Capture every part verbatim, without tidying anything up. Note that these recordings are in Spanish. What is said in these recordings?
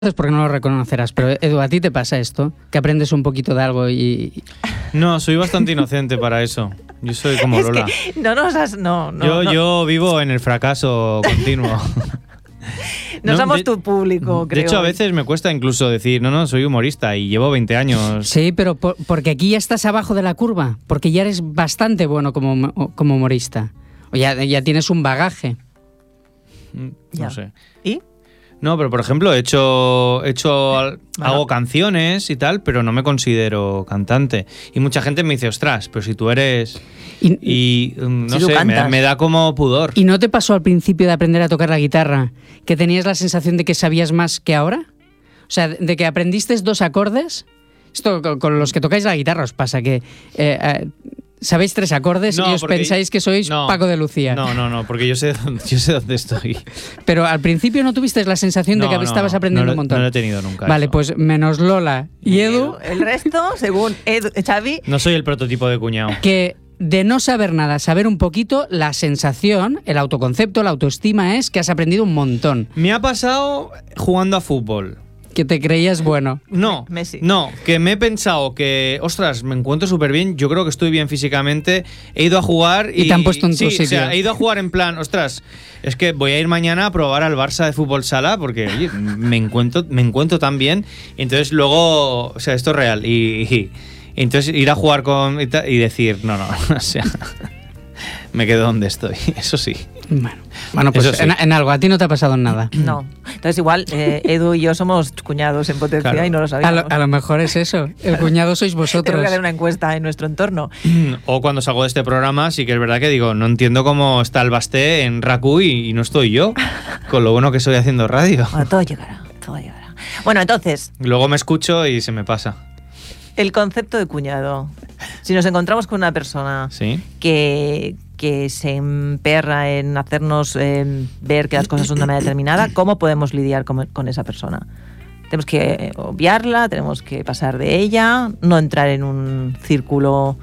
porque no lo reconocerás, pero Edu, ¿a ti te pasa esto? Que aprendes un poquito de algo y... No, soy bastante inocente para eso. Yo soy como es Lola. Que no nos has... No, no, yo, no. yo vivo en el fracaso continuo. No, no somos de, tu público, creo. De hecho, a veces me cuesta incluso decir, no, no, soy humorista y llevo veinte años. Sí, pero por, porque aquí ya estás abajo de la curva, porque ya eres bastante bueno como, como humorista. O ya, ya tienes un bagaje. No ya. sé. ¿Y? No, pero por ejemplo, he hecho, he hecho bueno. hago canciones y tal, pero no me considero cantante. Y mucha gente me dice, ostras, pero si tú eres... Y, y no si sé, me, me da como pudor. ¿Y no te pasó al principio de aprender a tocar la guitarra que tenías la sensación de que sabías más que ahora? O sea, de que aprendiste dos acordes. Esto con, con los que tocáis la guitarra os pasa, que... Eh, eh, sabéis tres acordes no, y os porque, pensáis que sois no, Paco de Lucía. No, no, no, porque yo sé dónde, yo sé dónde estoy. Pero al principio no tuviste la sensación no, de que no, estabas no, aprendiendo no, un montón. No lo he tenido nunca. Vale, eso. pues menos Lola y Edu. El resto, según Edu, Xavi... No soy el prototipo de cuñado. Que de no saber nada, saber un poquito, la sensación, el autoconcepto, la autoestima es que has aprendido un montón. Me ha pasado jugando a fútbol. Que te creías bueno. No, Messi. no, que me he pensado que, ostras, me encuentro súper bien, yo creo que estoy bien físicamente, he ido a jugar y... Y te han puesto en tu sí, sitio. O sea, he ido a jugar en plan, ostras, es que voy a ir mañana a probar al Barça de fútbol sala porque, oye, me encuentro, me encuentro tan bien, y entonces luego, o sea, esto es real, y, y, y entonces ir a jugar con... y, y decir, no, no, o sea... Me quedo donde estoy, eso sí. Bueno, bueno pues sí. en, en algo, a ti no te ha pasado nada. No. Entonces igual eh, Edu y yo somos cuñados en potencia, claro. Y no lo A sabíamos. lo, a lo mejor es eso, el cuñado sois vosotros. Tengo que hacer una encuesta en nuestro entorno. O cuando salgo de este programa, sí que es verdad que digo, no entiendo cómo está el Basté en Raku y, y no estoy yo, con lo bueno que estoy haciendo radio. Bueno, todo llegará, todo llegará. Bueno, entonces... Luego me escucho y se me pasa. El concepto de cuñado. Si nos encontramos con una persona ¿Sí? que, que se emperra en hacernos eh, ver que las cosas son de una manera determinada, ¿cómo podemos lidiar con, con esa persona? Tenemos que obviarla, tenemos que pasar de ella, no entrar en un círculo...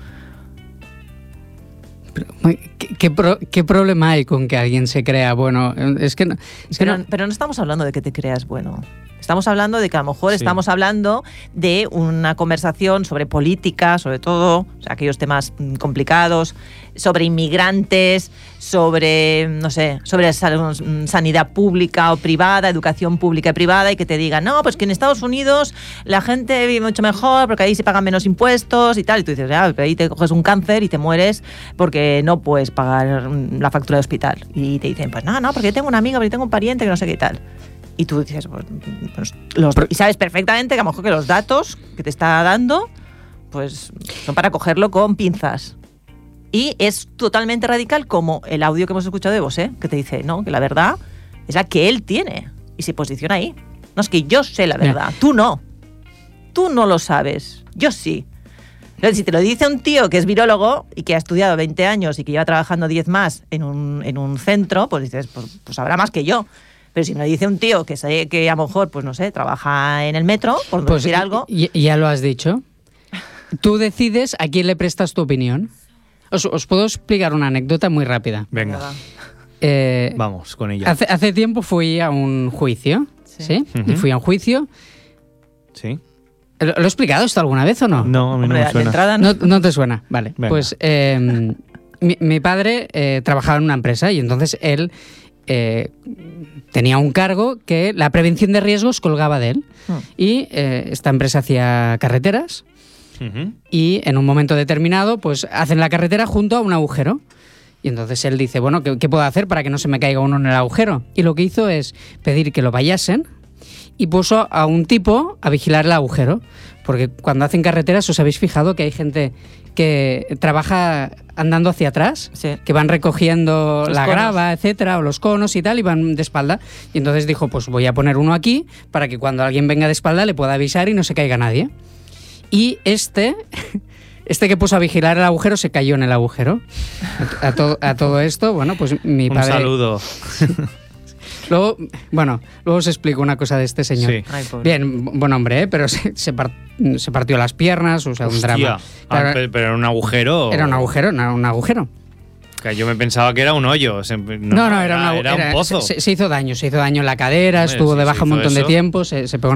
¿Qué, qué, pro, ¿Qué problema hay con que alguien se crea bueno? Es que no, es que pero, no... pero no estamos hablando de que te creas bueno. Estamos hablando de que a lo mejor sí. estamos hablando de una conversación sobre política, sobre todo, o sea, aquellos temas complicados, sobre inmigrantes, sobre, no sé, sobre sanidad pública o privada, educación pública y privada, y que te digan, no, pues que en Estados Unidos la gente vive mucho mejor porque ahí se pagan menos impuestos y tal. Y tú dices, ah, pero ahí te coges un cáncer y te mueres porque no puedes pagar la factura de hospital. Y te dicen, pues no, no, porque yo tengo una amiga, porque yo tengo un pariente que no sé qué tal. Y tú dices, pues, pues, los, y sabes perfectamente que a lo mejor que los datos que te está dando, pues son para cogerlo con pinzas. Y es totalmente radical como el audio que hemos escuchado de Bosé, que te dice, no, que la verdad es la que él tiene y se posiciona ahí. No, es que yo sé la verdad, tú no. Tú no lo sabes, yo sí. Entonces, si te lo dice un tío que es virólogo y que ha estudiado veinte años y que lleva trabajando diez más en un, en un centro, pues dices, pues, pues sabrá más que yo. Pero si me dice un tío que sabe que a lo mejor, pues no sé, trabaja en el metro, por pues, decir algo... Y, ya lo has dicho. Tú decides a quién le prestas tu opinión. Os, os puedo explicar una anécdota muy rápida. Venga. Eh, Vamos con ella. Hace, hace tiempo fui a un juicio, ¿sí? ¿sí? Uh-huh. Y fui a un juicio... Sí. ¿Lo, ¿Lo he explicado esto alguna vez o no? No, a mí Hombre, no me suena. De entrada, no. No, no te suena, vale. Venga. Pues eh, mi, mi padre eh, trabajaba en una empresa y entonces él... Eh, tenía un cargo que la prevención de riesgos colgaba de él. Hmm. Y eh, esta empresa hacía carreteras uh-huh. y en un momento determinado pues hacen la carretera junto a un agujero. Y entonces él dice, bueno, ¿qué, qué puedo hacer para que no se me caiga uno en el agujero? Y lo que hizo es pedir que lo vallasen y puso a un tipo a vigilar el agujero. Porque cuando hacen carreteras, ¿os habéis fijado que hay gente que trabaja andando hacia atrás? Sí. Que van recogiendo los la conos. grava, etcétera, o los conos y tal, y van de espalda. Y entonces dijo, pues voy a poner uno aquí para que cuando alguien venga de espalda le pueda avisar y no se caiga nadie. Y este... Este que puso a vigilar el agujero se cayó en el agujero. A, a, to, a todo esto, bueno, pues mi padre... Un saludo. Luego, bueno, luego os explico una cosa de este señor. Sí. Ay, bien, buen hombre, ¿eh? Pero se, se, part, se partió las piernas, o sea, un Hostia. drama. Ah, pero, pero era un agujero. Era un agujero, era un agujero. Que yo me pensaba que era un hoyo. No, no, no, era, una, era un era, pozo. Se, se hizo daño, se hizo daño en la cadera, Hombre, estuvo si de se baja un hizo montón eso. de tiempo, se, se pegó